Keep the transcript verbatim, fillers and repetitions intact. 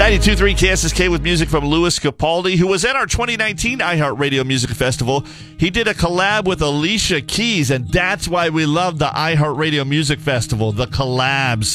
ninety-two point three K S S K with music from Louis Capaldi, who was at our twenty nineteen iHeartRadio Music Festival. He did a collab with Alicia Keys, and that's why we love the iHeartRadio Music Festival, the collabs.